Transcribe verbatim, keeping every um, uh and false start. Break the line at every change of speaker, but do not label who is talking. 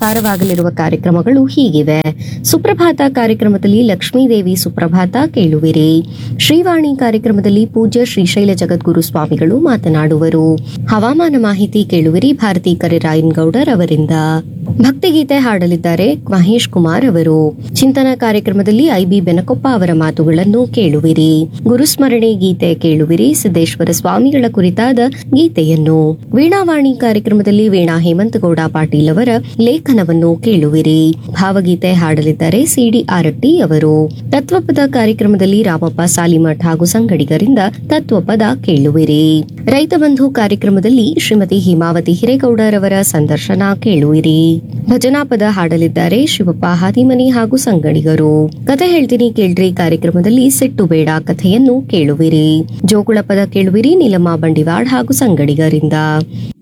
ಪ್ರಸಾರವಾಗಲಿರುವ ಕಾರ್ಯಕ್ರಮಗಳು ಹೀಗಿವೆ. ಸುಪ್ರಭಾತ ಕಾರ್ಯಕ್ರಮದಲ್ಲಿ ಲಕ್ಷ್ಮೀದೇವಿ ಸುಪ್ರಭಾತ ಕೇಳುವಿರಿ. ಶ್ರೀವಾಣಿ ಕಾರ್ಯಕ್ರಮದಲ್ಲಿ ಪೂಜ್ಯ ಶ್ರೀಶೈಲ ಜಗದ್ಗುರು ಸ್ವಾಮಿಗಳು ಮಾತನಾಡುವರು. ಹವಾಮಾನ ಮಾಹಿತಿ ಕೇಳುವಿರಿ ಭಾರತಿ ಕರಿರಾಯನ್ಗೌಡರ್ ಅವರಿಂದ. ಭಕ್ತಿಗೀತೆ ಹಾಡಲಿದ್ದಾರೆ ಮಹೇಶ್ ಕುಮಾರ್ ಅವರು. ಚಿಂತನ ಕಾರ್ಯಕ್ರಮದಲ್ಲಿ ಐಬಿ ಬೆನಕೊಪ್ಪ ಅವರ ಮಾತುಗಳನ್ನು ಕೇಳುವಿರಿ. ಗುರುಸ್ಮರಣೆ ಗೀತೆ ಕೇಳುವಿರಿ. ಸಿದ್ದೇಶ್ವರ ಸ್ವಾಮಿಗಳ ಕುರಿತಾದ ಗೀತೆಯನ್ನು. ವೀಣಾವಾಣಿ ಕಾರ್ಯಕ್ರಮದಲ್ಲಿ ವೀಣಾ ಹೇಮಂತಗೌಡ ಪಾಟೀಲ್ ಅವರ ಲೇಖನವನ್ನು ಕೇಳುವಿರಿ. ಭಾವಗೀತೆ ಹಾಡಲಿದ್ದಾರೆ ಸಿಡಿ ಆರಟ್ಟಿ ಅವರು. ತತ್ವಪದ ಕಾರ್ಯಕ್ರಮದಲ್ಲಿ ರಾಮಪ್ಪ ಸಾಲಿಮಠ್ ಹಾಗೂ ಸಂಗಡಿಗರಿಂದ ತತ್ವಪದ ಕೇಳುವಿರಿ. ರೈತ ಬಂಧು ಕಾರ್ಯಕ್ರಮದಲ್ಲಿ ಶ್ರೀಮತಿ ಹೇಮಾವತಿ ಹಿರೇಗೌಡರವರ ಸಂದರ್ಶನ ಕೇಳುವಿರಿ. ಭಜನಾ ಪದ ಹಾಡಲಿದ್ದಾರೆ ಶಿವಪ್ಪ ಹಾದಿಮನಿ ಹಾಗೂ ಸಂಗಡಿಗರು. ಕತೆ ಹೇಳ್ತೀನಿ ಕೇಳ್ರಿ ಕಾರ್ಯಕ್ರಮದಲ್ಲಿ ಸಿಟ್ಟು ಬೇಡ ಕಥೆಯನ್ನು ಕೇಳುವಿರಿ. ಜೋಗುಳ ಪದ ಕೇಳುವಿರಿ. ನೀಲಮ್ಮ ಬಂಡಿವಾಡ್ ಹಾಗೂ ಸಂಗಡಿಗರಿಂದ.